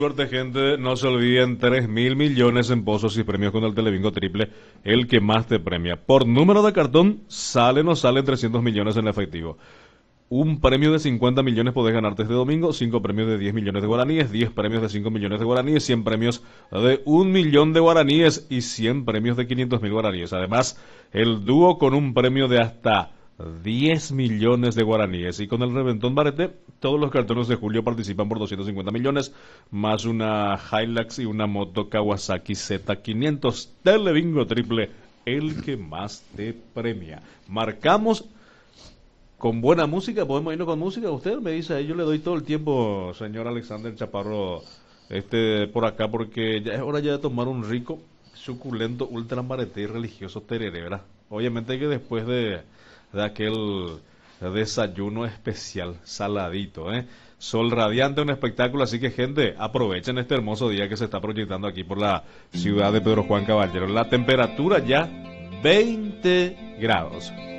Suerte, gente, no se olviden, 3.000 millones en pozos y premios con el Telebingo Triple, el que más te premia. Por número de cartón, salen o salen 300 millones en efectivo. Un premio de 50 millones podés ganarte este domingo, 5 premios de 10 millones de guaraníes, 10 premios de 5 millones de guaraníes, 100 premios de 1 millón de guaraníes y 100 premios de 500.000 guaraníes. Además, el dúo con un premio de hasta 10 millones de guaraníes. Y con el reventón Barete, todos los cartones de julio participan por 250 millones, más una Hilux y una moto Kawasaki Z500. Telebingo Triple, el que más te premia. Marcamos con buena música, podemos irnos con música. Usted me dice, yo le doy todo el tiempo, señor Alexander Chaparro, por acá, porque ya es hora ya de tomar un rico, suculento, ultra marete y religioso tereré, ¿verdad? Obviamente que después de aquel desayuno especial, saladito, ¿eh? Sol radiante, un espectáculo, así que gente, aprovechen este hermoso día que se está proyectando aquí por la ciudad de Pedro Juan Caballero. La temperatura ya 20 grados.